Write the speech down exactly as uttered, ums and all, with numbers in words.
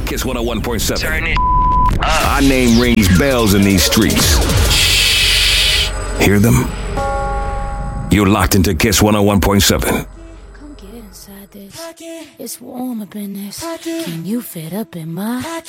Kiss one oh one point seven. Turn it up. Our name rings bells in these streets. Shh. Hear them? You're locked into Kiss one oh one point seven. Come get inside this. It's warm up in this. Can you fit up in my